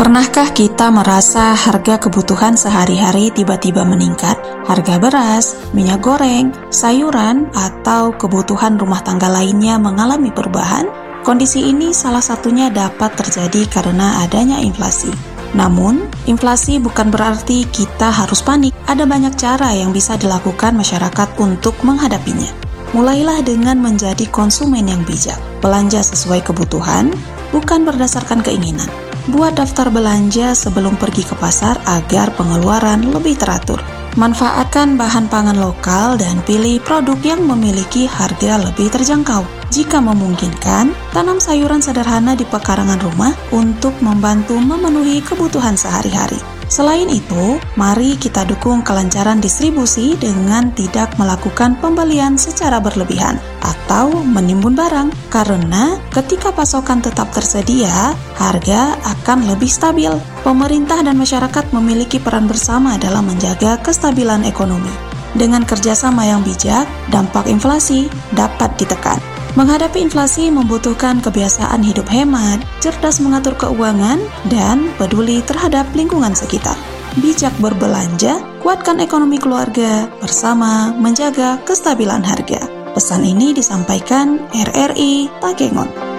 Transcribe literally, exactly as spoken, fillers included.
Pernahkah kita merasa harga kebutuhan sehari-hari tiba-tiba meningkat? Harga beras, minyak goreng, sayuran, atau kebutuhan rumah tangga lainnya mengalami perubahan? Kondisi ini salah satunya dapat terjadi karena adanya inflasi. Namun, inflasi bukan berarti kita harus panik. Ada banyak cara yang bisa dilakukan masyarakat untuk menghadapinya. Mulailah dengan menjadi konsumen yang bijak. Belanja sesuai kebutuhan, bukan berdasarkan keinginan. Buat daftar belanja sebelum pergi ke pasar agar pengeluaran lebih teratur. Manfaatkan bahan pangan lokal dan pilih produk yang memiliki harga lebih terjangkau. Jika memungkinkan, tanam sayuran sederhana di pekarangan rumah untuk membantu memenuhi kebutuhan sehari-hari. Selain itu, mari kita dukung kelancaran distribusi dengan tidak melakukan pembelian secara berlebihan atau menimbun barang, karena ketika pasokan tetap tersedia, harga akan lebih stabil. Pemerintah dan masyarakat memiliki peran bersama dalam menjaga kestabilan ekonomi. Dengan kerjasama yang bijak, dampak inflasi dapat ditekan. Menghadapi inflasi membutuhkan kebiasaan hidup hemat, cerdas mengatur keuangan, dan peduli terhadap lingkungan sekitar. Bijak berbelanja, kuatkan ekonomi keluarga, bersama menjaga kestabilan harga. Pesan ini disampaikan R R I Takengon.